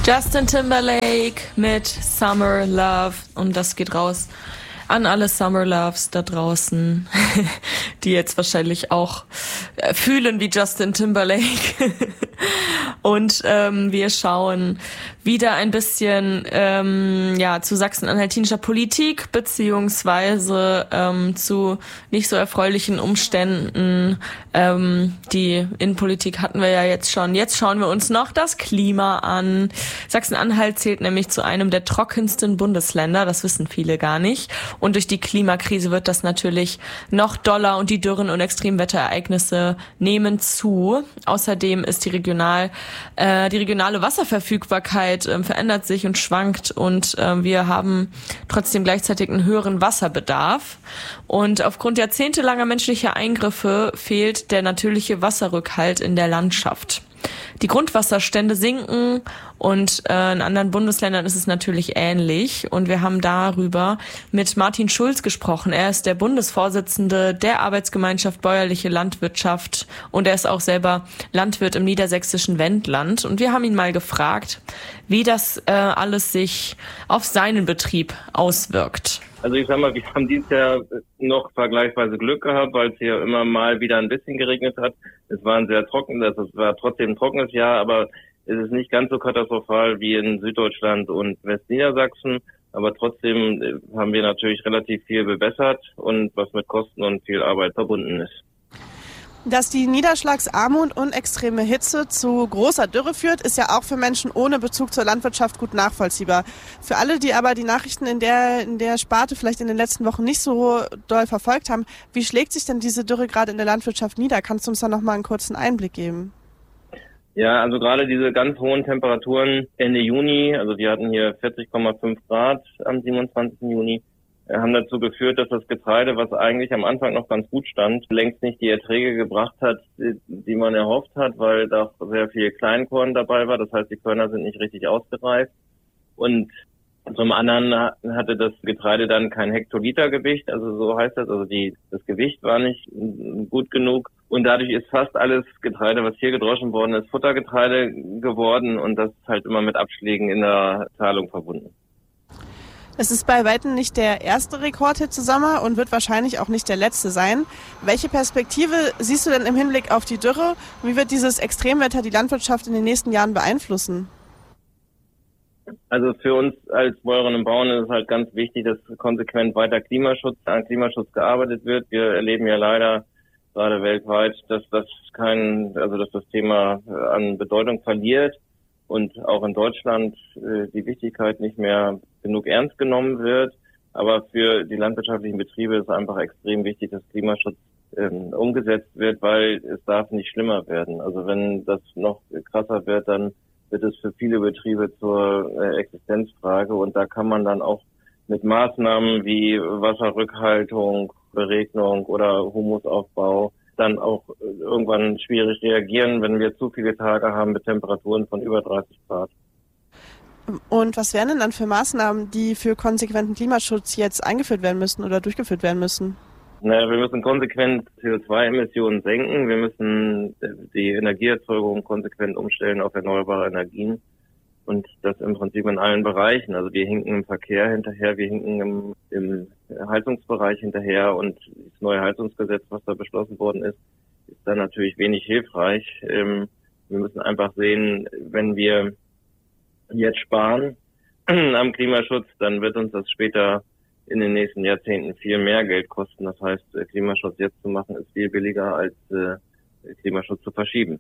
Justin Timberlake mit Summer Love, und das geht raus an alle Summer Loves da draußen, die jetzt wahrscheinlich auch fühlen wie Justin Timberlake. Und wir schauen wieder ein bisschen zu sachsen-anhaltinischer Politik, beziehungsweise zu nicht so erfreulichen Umständen. Die Innenpolitik hatten wir ja jetzt schon. Jetzt schauen wir uns noch das Klima an. Sachsen-Anhalt zählt nämlich zu einem der trockensten Bundesländer. Das wissen viele gar nicht. Und durch die Klimakrise wird das natürlich noch doller und die Dürren und Extremwetterereignisse nehmen zu. Außerdem ist die regionale Wasserverfügbarkeit verändert sich und schwankt, und wir haben trotzdem gleichzeitig einen höheren Wasserbedarf. Und aufgrund jahrzehntelanger menschlicher Eingriffe fehlt der natürliche Wasserrückhalt in der Landschaft. Die Grundwasserstände sinken, und in anderen Bundesländern ist es natürlich ähnlich. Und wir haben darüber mit Martin Schulz gesprochen. Er ist der Bundesvorsitzende der Arbeitsgemeinschaft Bäuerliche Landwirtschaft, und er ist auch selber Landwirt im niedersächsischen Wendland. Und wir haben ihn mal gefragt, wie das alles sich auf seinen Betrieb auswirkt. Also ich sag mal, wir haben dieses Jahr noch vergleichsweise Glück gehabt, weil es hier immer mal wieder ein bisschen geregnet hat. Es war trotzdem ein trockenes Jahr, aber es ist nicht ganz so katastrophal wie in Süddeutschland und Westniedersachsen. Aber trotzdem haben wir natürlich relativ viel bewässert, und was mit Kosten und viel Arbeit verbunden ist. Dass die Niederschlagsarmut und extreme Hitze zu großer Dürre führt, ist ja auch für Menschen ohne Bezug zur Landwirtschaft gut nachvollziehbar. Für alle, die aber die Nachrichten in der Sparte vielleicht in den letzten Wochen nicht so doll verfolgt haben, wie schlägt sich denn diese Dürre gerade in der Landwirtschaft nieder? Kannst du uns da noch mal einen kurzen Einblick geben? Ja, also gerade diese ganz hohen Temperaturen Ende Juni, also wir hatten hier 40,5 Grad am 27. Juni, haben dazu geführt, dass das Getreide, was eigentlich am Anfang noch ganz gut stand, längst nicht die Erträge gebracht hat, die man erhofft hat, weil da sehr viel Kleinkorn dabei war. Das heißt, die Körner sind nicht richtig ausgereift. Und zum anderen hatte das Getreide dann kein Hektolitergewicht, also so heißt das, also das Gewicht war nicht gut genug. Und dadurch ist fast alles Getreide, was hier gedroschen worden ist, Futtergetreide geworden, und das ist halt immer mit Abschlägen in der Zahlung verbunden. Es ist bei weitem nicht der erste Rekordhitzesommer und wird wahrscheinlich auch nicht der letzte sein. Welche Perspektive siehst du denn im Hinblick auf die Dürre? Wie wird dieses Extremwetter die Landwirtschaft in den nächsten Jahren beeinflussen? Also für uns als Bäuerinnen und Bauern ist es halt ganz wichtig, dass konsequent weiter an Klimaschutz gearbeitet wird. Wir erleben ja leider gerade weltweit, dass das Thema an Bedeutung verliert und auch in Deutschland die Wichtigkeit nicht mehr genug ernst genommen wird. Aber für die landwirtschaftlichen Betriebe ist es einfach extrem wichtig, dass Klimaschutz umgesetzt wird, weil es darf nicht schlimmer werden. Also wenn das noch krasser wird, dann wird es für viele Betriebe zur Existenzfrage, und da kann man dann auch mit Maßnahmen wie Wasserrückhaltung, Beregnung oder Humusaufbau dann auch irgendwann schwierig reagieren, wenn wir zu viele Tage haben mit Temperaturen von über 30 Grad. Und was wären denn dann für Maßnahmen, die für konsequenten Klimaschutz jetzt eingeführt werden müssen oder durchgeführt werden müssen? Naja, wir müssen konsequent CO2-Emissionen senken. Wir müssen die Energieerzeugung konsequent umstellen auf erneuerbare Energien. Und das im Prinzip in allen Bereichen. Also wir hinken im Verkehr hinterher, wir hinken im Heizungsbereich hinterher, und das neue Heizungsgesetz, was da beschlossen worden ist dann natürlich wenig hilfreich. Wir müssen einfach sehen, wenn wir jetzt sparen am Klimaschutz, dann wird uns das später in den nächsten Jahrzehnten viel mehr Geld kosten. Das heißt, Klimaschutz jetzt zu machen, ist viel billiger als Klimaschutz zu verschieben.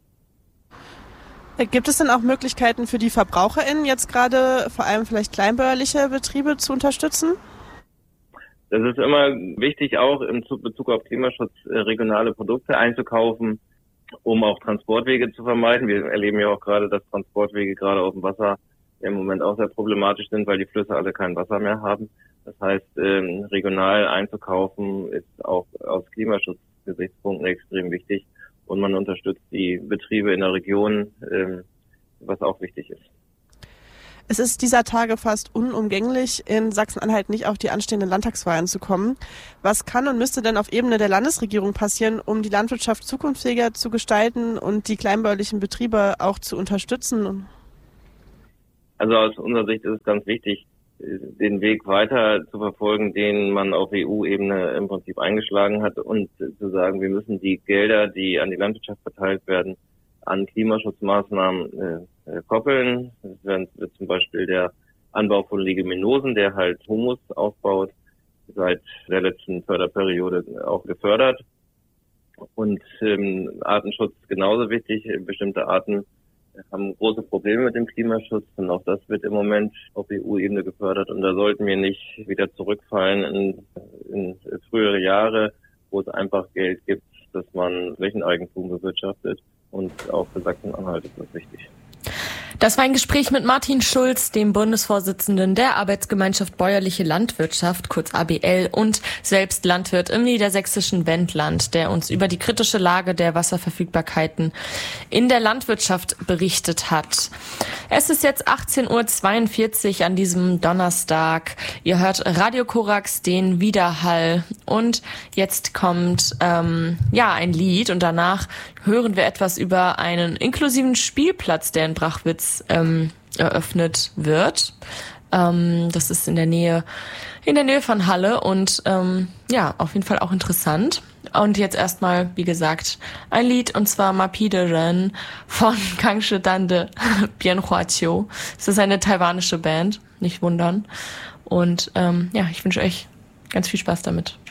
Gibt es denn auch Möglichkeiten für die VerbraucherInnen, jetzt gerade vor allem vielleicht kleinbäuerliche Betriebe zu unterstützen? Das ist immer wichtig, auch in Bezug auf Klimaschutz regionale Produkte einzukaufen, um auch Transportwege zu vermeiden. Wir erleben ja auch gerade, dass Transportwege gerade auf dem Wasser im Moment auch sehr problematisch sind, weil die Flüsse alle kein Wasser mehr haben. Das heißt, regional einzukaufen ist auch aus Klimaschutzgesichtspunkten extrem wichtig. Und man unterstützt die Betriebe in der Region, was auch wichtig ist. Es ist dieser Tage fast unumgänglich, in Sachsen-Anhalt nicht auf die anstehenden Landtagswahlen zu kommen. Was kann und müsste denn auf Ebene der Landesregierung passieren, um die Landwirtschaft zukunftsfähiger zu gestalten und die kleinbäuerlichen Betriebe auch zu unterstützen? Also aus unserer Sicht ist es ganz wichtig, den Weg weiter zu verfolgen, den man auf EU-Ebene im Prinzip eingeschlagen hat und zu sagen, wir müssen die Gelder, die an die Landwirtschaft verteilt werden, an Klimaschutzmaßnahmen koppeln. Das wird zum Beispiel der Anbau von Leguminosen, der halt Humus aufbaut, seit der letzten Förderperiode auch gefördert. Und Artenschutz genauso wichtig. Bestimmte Arten haben große Probleme mit dem Klimaschutz und auch das wird im Moment auf EU-Ebene gefördert. Und da sollten wir nicht wieder zurückfallen in frühere Jahre, wo es einfach Geld gibt, dass man Flächeneigentum bewirtschaftet. Und auch für Sachsen-Anhalt ist das wichtig. Das war ein Gespräch mit Martin Schulz, dem Bundesvorsitzenden der Arbeitsgemeinschaft Bäuerliche Landwirtschaft, kurz ABL, und selbst Landwirt im niedersächsischen Wendland, der uns über die kritische Lage der Wasserverfügbarkeiten in der Landwirtschaft berichtet hat. Es ist jetzt 18:42 Uhr an diesem Donnerstag. Ihr hört Radio Korax, den Widerhall. Und jetzt kommt ein Lied und danach hören wir etwas über einen inklusiven Spielplatz, der in Brachwitz eröffnet wird. Das ist in der Nähe von Halle und auf jeden Fall auch interessant. Und jetzt erstmal, wie gesagt, ein Lied und zwar Mapi de Ren von Kangshe Dande Bien Hua Chiu. Es ist eine taiwanische Band, nicht wundern. Und ich wünsche euch ganz viel Spaß damit.